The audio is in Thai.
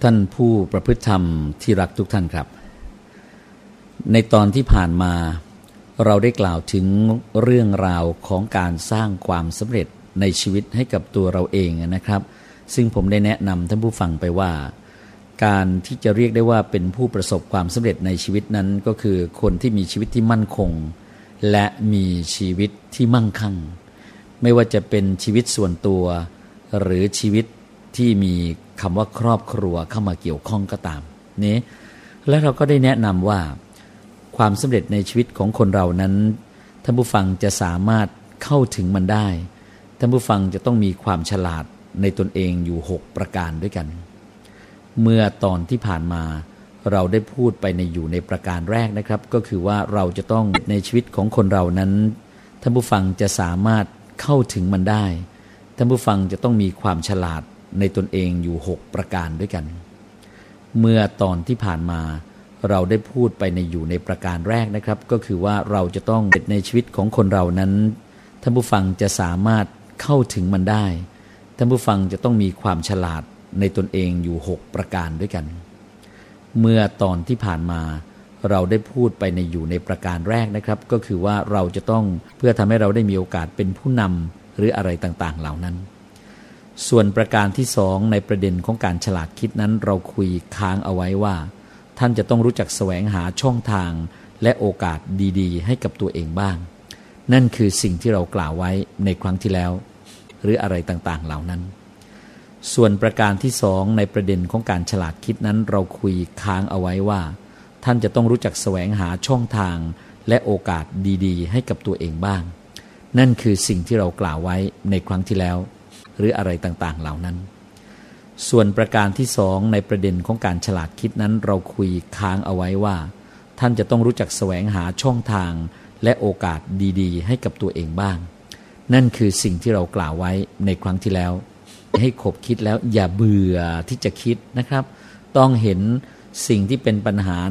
ท่านผู้ประพฤติธรรมที่รักทุกท่านครับในตอนที่ผ่านมาเราได้กล่าวถึงเรื่องราวของการสร้างความสำเร็จในชีวิตให้กับตัวเราเองนะครับซึ่งผมได้แนะนำท่านผู้ฟังไปว่าการที่จะเรียกได้ว่าเป็นผู้ประสบความสำเร็จในชีวิตนั้นก็คือคนที่มีชีวิตที่มั่นคงและมีชีวิตที่มั่งคั่งไม่ว่าจะเป็นชีวิตส่วนตัวหรือชีวิตที่มีคำว่าครอบครัวเข้ามาเกี่ยวข้องก็ตามนี้และเราก็ได้แนะนำว่าความสำเร็จในชีวิตของคนเรานั้นท่านผู้ฟังจะสามารถเข้าถึงมันได้ท่านผู้ฟังจะต้องมีความฉลาดในตนเองอยู่6ประการด้วยกันเมื่อตอนที่ผ่านมาเราได้พูดไปอยู่ในประการแรกนะครับก็คือว่าเราจะต้องในชีวิตของคนเรานั้นท่านผู้ฟังจะสามารถเข้าถึงมันได้ท่านผู้ฟังจะต้องมีความฉลาดในตนเองอยู่6ประการด้วยกันเมื่อตอนที่ผ่านมาเราได้พูดไปอยู่ในประการแรกนะครับก็คือว่าเราจะต้องในชีวิตของคนเรานั้นท่านผู้ฟังจะสามารถเข้าถึงมันได้ท่านผู้ฟังจะต้องมีความฉลาดในตนเองอยู่6ประการด้วยกันเมื่อตอนที่ผ่านมาเราได้พูดไปอยู่ในประการแรกนะครับก็คือว่าเราจะต้องเพื่อทำให้เราได้มีโอกาสเป็นผู้นำหรืออะไรต่างๆเหล่านั้นส่วนประการที่2ในประเด็นของการฉลาดคิดนั้นเราคุยค้างเอาไว้ว่าท่านจะต้องรู้จักแสวงหาช่องทางและโอกาสดีๆให้กับตัวเองบ้างนั่นคือสิ่งที่เรากล่าวไว้ในครั้งที่แล้วหรืออะไรต่างๆเหล่านั้นส่วนประการที่2ในประเด็นของการฉลาดคิดนั้นเราคุยค้างเอาไว้ว่าท่านจะต้องรู้จักแสวงหาช่องทางและโอกาสดีๆให้กับตัวเองบ้างนั่นคือสิ่งที่เรากล่าวไว้ในครั้งที่แล้วหรืออะไรต่างๆเหล่านั้นส่วนประการที่2ในประเด็นของการฉลาดคิดนั้นเราคุยค้างเอาไว้ว่าท่านจะต้องรู้จักแสวงหาช่องทางและโอกาสดีๆให้กับตัวเองบ้างนั่นคือสิ่งที่เรากล่าวไว้ในครั้งที่แล้วให้คบคิดแล้วอย่าเบื่อที่จะคิดนะครับต้องเห็นสิ่งที่เป็นปัญหา